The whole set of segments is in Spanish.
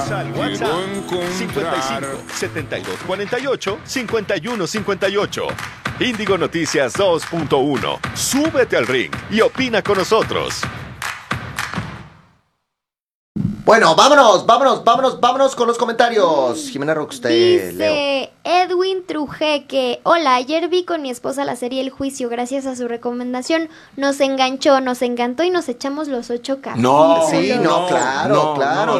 Al WhatsApp 55 72 48 51 58. Índigo Noticias 2.1. Súbete al ring y opina con nosotros. Bueno, vámonos con los comentarios. Jimena Rux, te leo. Dice Edwin Trujeque: hola, ayer vi con mi esposa la serie El Juicio. Gracias a su recomendación nos enganchó, nos encantó y nos echamos los 8 capítulos. Claro.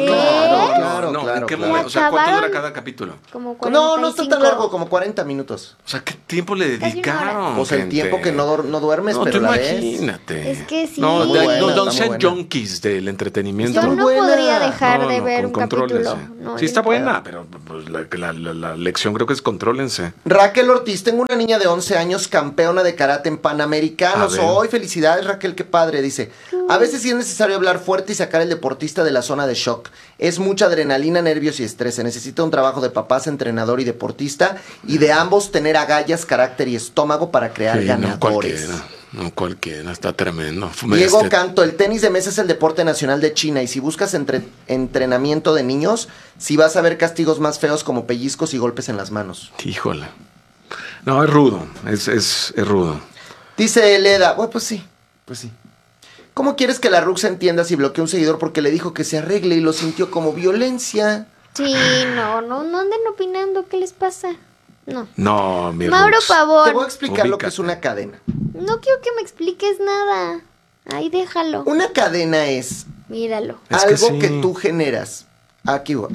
¿En qué momento? O sea, ¿cuánto dura cada capítulo? Como 45. No está tan largo, como 40 minutos. O sea, ¿qué tiempo le dedicaron? Pues el tiempo que no duermes, pero la ves. Imagínate. Es que sí. No, Muy buena, no está sean muy buena. junkies del entretenimiento. Yo no buena. podría dejar de No, ver un contrólense. capítulo. No, Sí, está yo- buena, pero pues, la lección creo que es contrólense. Raquel Ortiz, tengo una niña de 11 años, campeona de karate en Panamericanos. A ver. Hoy, felicidades, Raquel, qué padre. Dice, a veces sí es necesario hablar fuerte y sacar al deportista de la zona de shock. Es mucha adrenalina, nervios y estrés. Se necesita un trabajo de papás, entrenador y deportista, y de ambos tener agallas, carácter y estómago para crear Sí, ganadores. no cualquiera, está tremendo. Diego Canto, el tenis de mesa es el deporte nacional de China y si buscas entrenamiento de niños, sí vas a ver castigos más feos como pellizcos y golpes en las manos. Híjole. No, es rudo, es rudo. Dice Leda, bueno, pues sí. ¿Cómo quieres que la Rux entienda si bloqueó un seguidor porque le dijo que se arregle y lo sintió como violencia? Sí, no anden opinando, ¿qué les pasa? No. No, mi Mauro Rux. Pavón. Te voy a explicar lo que es Ubícate. una cadena. No quiero que me expliques nada. Ahí déjalo. Una cadena es Míralo. Es que algo sí. que tú generas. Aquí voy.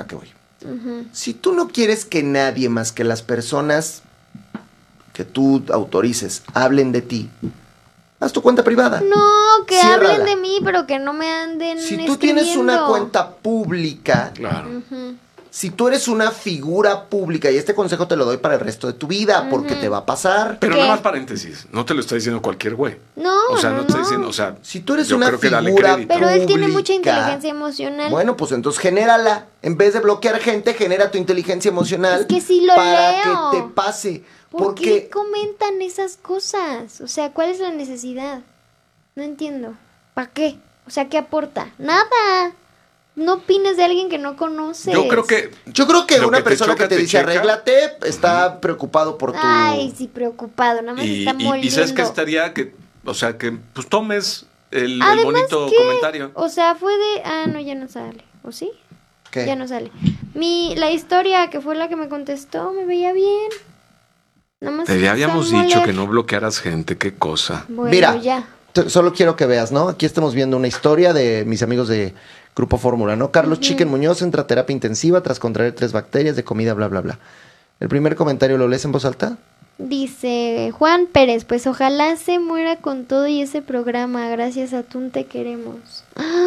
Si tú no quieres que nadie más que las personas que tú autorices hablen de ti, haz tu cuenta privada. No, que Ciérrala. hablen de mí, pero que no me anden Si tú tienes una escribiendo. cuenta pública, Claro. si tú eres una figura pública, y este consejo te lo doy para el resto de tu vida, porque te va a pasar. Pero ¿Qué? nada más paréntesis, no te lo está diciendo cualquier güey. No, O sea, no te está no. diciendo, o sea, Si tú eres yo una creo que dale figura crédito. Pero él tiene mucha pública, inteligencia emocional. Bueno, pues entonces genérala. En vez de bloquear gente, genera tu inteligencia emocional. Es que sí lo para leo. que te pase. ¿Por qué Porque comentan esas cosas? O sea, ¿cuál es la necesidad? No entiendo. ¿Para qué? O sea, ¿qué aporta? Nada. No opines de alguien que no conoces. Yo creo que lo una que te persona choca, que te te dice checa. arréglate está preocupado por tu... Ay, sí, preocupado. Nada más está moliendo. y sabes que estaría que, o sea, que pues tomes el Además, bonito ¿qué? comentario. O sea, fue de... Ah, no, ya no sale. ¿O sí? ¿Qué? Ya no sale. La historia que fue la que me contestó me veía bien. Nada más Te habíamos empezó a dicho moler. que no bloquearas gente, qué cosa. Bueno, Mira, ya. Solo quiero que veas, ¿no? Aquí estamos viendo una historia de mis amigos de Grupo Fórmula, ¿no? Carlos Chiquen Muñoz entra a terapia intensiva tras contraer 3 bacterias de comida, bla, bla, bla. El primer comentario, ¿lo lees en voz alta? Dice Juan Pérez, pues ojalá se muera con todo y ese programa. Gracias a Tun te queremos.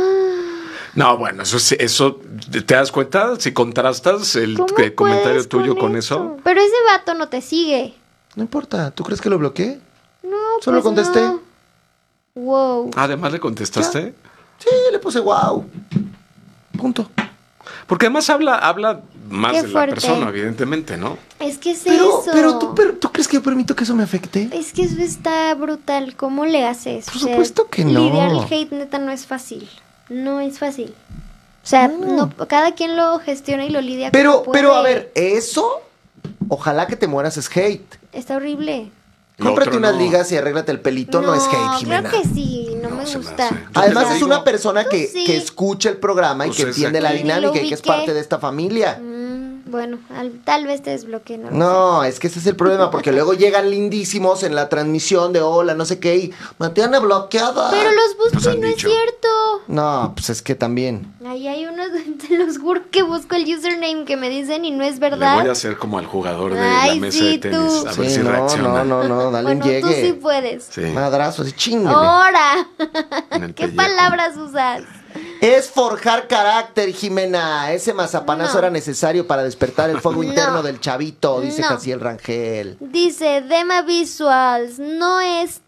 No, bueno, eso ¿te das cuenta? Si contrastas el ¿Cómo comentario puedes tuyo con esto? eso. Pero ese vato no te sigue. No importa, ¿tú crees que lo bloqueé? No, Solo pues contesté. no. Wow. Además le contestaste. Sí, le puse wow. Punto. Porque además habla más Qué de fuerte. la persona, evidentemente, ¿no? Es que es Pero, eso. pero ¿tú crees que yo permito que eso me afecte? Es que eso está brutal. ¿Cómo le haces? Por supuesto que no. Lidiar el hate neta no es fácil. No es fácil. O sea, no, cada quien lo gestiona y lo lidia como puede. Pero a ver, eso, ojalá que te mueras es hate. Está horrible. Lo Cómprate otro unas no. ligas y arréglate el pelito, no es hate, Jimena. Creo que sí, no me se me gusta. hace. Yo Además te es digo, una persona que, sí. que escucha el programa y Pues que entiende la exacto. dinámica Lo y que es ubiqué. parte de esta familia. Bueno, tal vez te desbloqueen. lo No, es que ese es el problema, porque luego llegan lindísimos en la transmisión de hola, no sé qué, y me tiene bloqueada. sé. Pero los Nos busco y han no dicho. es cierto. No, pues es que también. Ahí hay unos, te los juro que busco el username que me dicen y no es Le verdad. voy a hacer como al jugador de Ay, la mesa sí, de tenis. tú. A ver Sí, si reacciona. no, dale Bueno, un llegue. tú sí puedes. Sí, Madrazo, así chingue. Ahora, en el ¿qué pellejo. palabras usas? Es forjar carácter, Jimena. Ese mazapanazo No. era necesario para despertar el fuego No. interno del chavito, dice No. Jaciel Rangel. Dice Dema Visuals, no es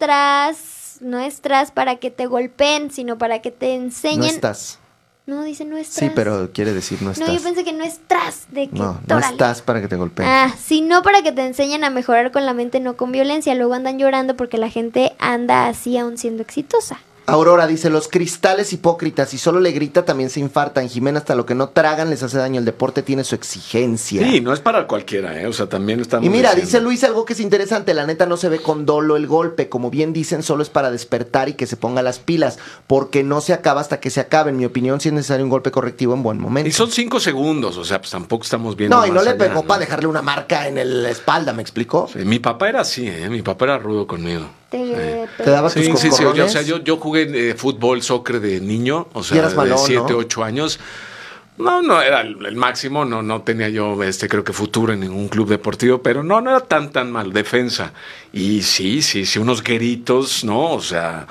tras para que te golpeen, sino para que te enseñen. No estás. No, dice no es tras. Sí, pero quiere decir no estás. No, yo pensé que no es tras, de que No, no órale. estás para que te golpeen. Ah, sino para que te enseñen a mejorar con la mente, no con violencia. Luego andan llorando porque la gente anda así aún siendo exitosa. Aurora dice, los cristales hipócritas, si solo le grita también se infartan. Jimena, hasta lo que no tragan les hace daño. El deporte tiene su exigencia. Sí, no es para cualquiera, o sea, también estamos Y mira, diciendo. dice Luis algo que es interesante, la neta no se ve con dolo el golpe, como bien dicen, solo es para despertar y que se ponga las pilas, porque no se acaba hasta que se acabe. En mi opinión, sí es necesario un golpe correctivo en buen momento. Y son 5 segundos, o sea, pues tampoco estamos viendo No, y no más le allá, pegó ¿no? para dejarle una marca en la espalda, ¿me explicó? Sí, mi papá era así, mi papá era rudo conmigo. Te daba tus Sí, coscorrones. o sea, yo jugué fútbol, soccer de niño, o Y sea, eras malón, de 7, ¿no? 8 años. No era el máximo, no tenía yo, creo que futuro en ningún club deportivo, pero no era tan mal, defensa. Y sí, unos gueritos, ¿no? O sea,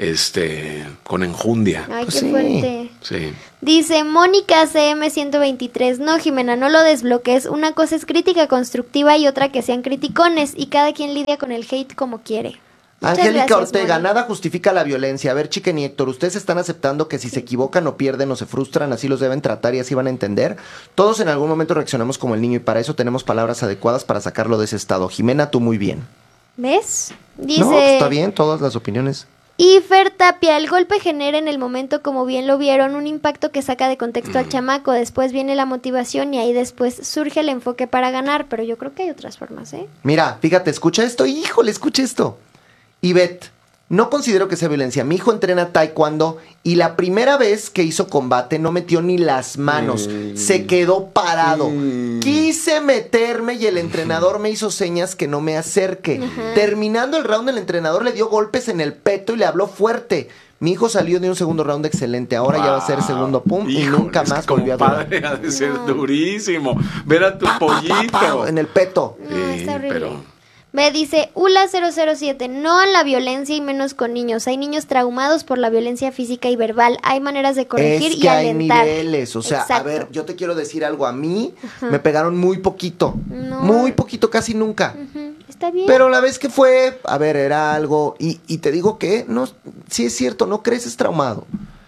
con enjundia. Ay, Pues qué sí. fuerte. Sí. Dice Mónica CM123, no, Jimena, no lo desbloquees. Una cosa es crítica constructiva y otra que sean criticones. Y cada quien lidia con el hate como quiere. Muchas Angélica gracias, Ortega, Moni. nada justifica la violencia. A ver, Chiquen y Héctor, ¿ustedes están aceptando que si se equivocan o pierden o se frustran, así los deben tratar y así van a entender? Todos en algún momento reaccionamos como el niño y para eso tenemos palabras adecuadas para sacarlo de ese estado. Jimena, tú muy bien. ¿Ves? Dice... No, está bien, todas las opiniones. Y Fer Tapia, el golpe genera en el momento, como bien lo vieron, un impacto que saca de contexto al chamaco. Después viene la motivación y ahí después surge el enfoque para ganar. Pero yo creo que hay otras formas, ¿eh? Mira, fíjate, escucha esto, híjole, escucha esto. Ivette, no considero que sea violencia. Mi hijo entrena taekwondo y la primera vez que hizo combate no metió ni las manos. Se quedó parado. Quise meterme y el entrenador me hizo señas que no me acerque. Terminando el round, el entrenador le dio golpes en el peto y le habló fuerte. Mi hijo salió de un segundo round excelente. Ahora ya va a ser segundo pum y Híjole, nunca es que más como volvió a durar. padre ha de ser durísimo. Ver a tu pollito. En el peto. No, Sí, está horrible. pero- Me dice Ula007, no a la violencia y menos con niños. Hay niños traumados por la violencia física y verbal. Hay maneras de corregir Es y que hay alentar. niveles, o sea, Exacto. a ver, yo te quiero decir algo. A mí me pegaron muy poquito. No. Muy poquito, casi nunca. Ujú, está bien. Pero la vez que fue, a ver, era algo, y te digo que, no, sí es cierto, no creces traumado.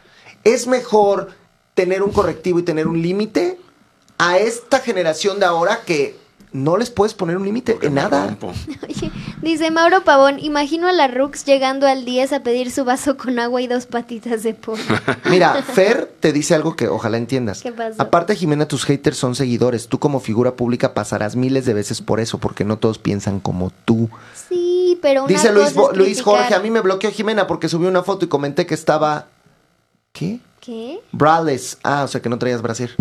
Es mejor tener un correctivo y tener un límite a esta generación de ahora que no les puedes poner un límite en nada. Rompo. Oye, dice Mauro Pavón, imagino a la Rux llegando al 10 a pedir su vaso con agua y 2 patitas de pollo. Mira, Fer te dice algo que ojalá entiendas. ¿Qué pasó? Aparte, Jimena, tus haters son seguidores. Tú como figura pública pasarás miles de veces por eso, porque no todos piensan como tú. Sí, pero una Dice cosa es Luis criticar. Jorge, a mí me bloqueó Jimena porque subí una foto y comenté que estaba... ¿Qué? ¿Qué? Braless. Ah, o sea que no traías brasier.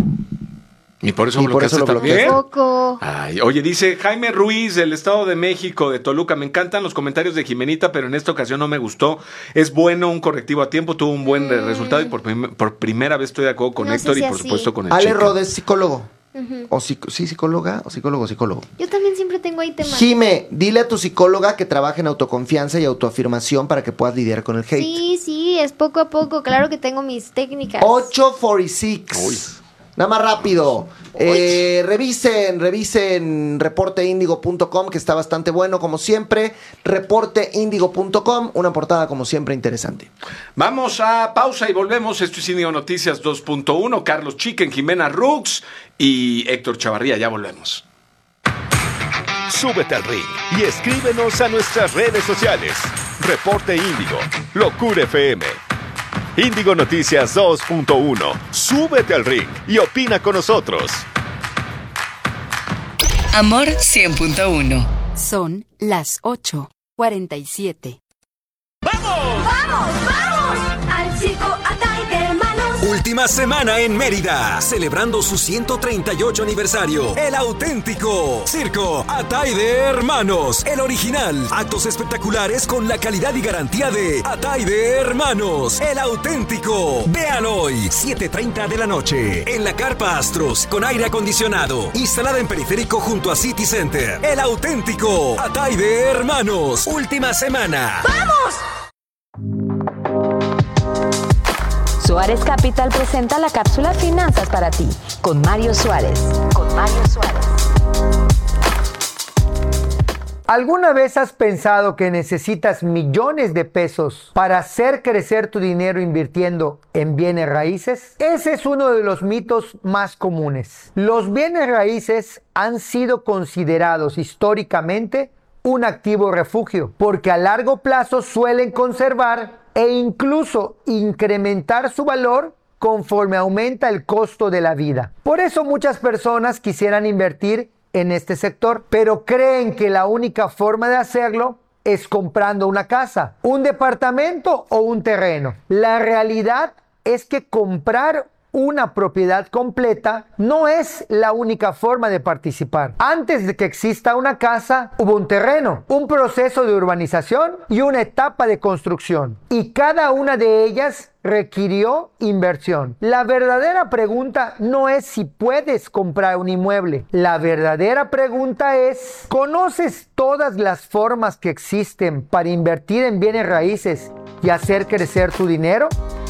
Y por eso Y por bloqueaste eso lo también. bloqueaste. Poco. Ay, oye, dice Jaime Ruiz del Estado de México, de Toluca. Me encantan los comentarios de Jimenita, pero en esta ocasión no me gustó. Es bueno un correctivo a tiempo, tuvo un buen resultado y por primera vez estoy de acuerdo con No sé Héctor si y por así. supuesto con el Ale chico. Rodes, psicólogo. Ujú. O sí, psicóloga, o psicólogo. Yo también siempre tengo ahí temas. Jime, dile a tu psicóloga que trabaje en autoconfianza y autoafirmación para que puedas lidiar con el hate. Sí, es poco a poco. Claro que tengo mis técnicas. 846. Uy. Nada más rápido. Revisen reporteindigo.com, que está bastante bueno como siempre. Reporteindigo.com, una portada como siempre interesante. Vamos a pausa y volvemos. Esto es Índigo Noticias 2.1. Carlos Chicken, Jimena Rux y Héctor Chavarría. Ya volvemos. Súbete al ring y escríbenos a nuestras redes sociales. Reporte Índigo, Locura FM. Índigo Noticias 2.1. Súbete al ring y opina con nosotros. Amor 100.1. Son las 8:47. Al circo Atay de Hermanos. Última semana en Mérida, celebrando su 138 aniversario. El auténtico Circo Atay de Hermanos, el original. Actos espectaculares con la calidad y garantía de Atay de Hermanos, el auténtico. Vean hoy, 7:30 de la noche, en la Carpa Astros, con aire acondicionado, instalada en periférico junto a City Center. El auténtico Atay de Hermanos, última semana. Suárez Capital presenta la cápsula Finanzas para ti, con Mario Suárez. ¿Alguna vez has pensado que necesitas millones de pesos para hacer crecer tu dinero invirtiendo en bienes raíces? Ese es uno de los mitos más comunes. Los bienes raíces han sido considerados históricamente un activo refugio, porque a largo plazo suelen conservar e incluso incrementar su valor conforme aumenta el costo de la vida. Por eso muchas personas quisieran invertir en este sector, pero creen que la única forma de hacerlo es comprando una casa, un departamento o un terreno. La realidad es que comprar una propiedad completa no es la única forma de participar. Antes de que exista una casa, hubo un terreno, un proceso de urbanización y una etapa de construcción. Y cada una de ellas requirió inversión. La verdadera pregunta no es si puedes comprar un inmueble. La verdadera pregunta es, ¿conoces todas las formas que existen para invertir en bienes raíces y hacer crecer tu dinero?